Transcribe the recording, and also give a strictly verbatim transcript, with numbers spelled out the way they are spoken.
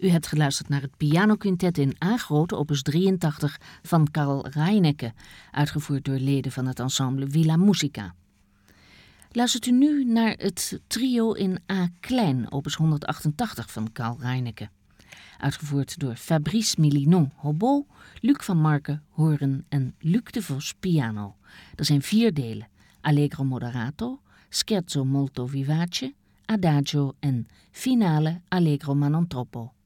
U hebt geluisterd naar het pianoquintet in A groot, opus drieëntachtig van Carl Reinecke, uitgevoerd door leden van het ensemble Villa Musica. Luistert u nu naar het trio in A klein, opus honderdachtentachtig van Carl Reinecke, uitgevoerd door Fabrice Milinon hobo, Luc van Marken hoorn en Luc de Vos piano. Er zijn vier delen: Allegro moderato, Scherzo molto vivace, Adagio en Finale Allegro ma non troppo.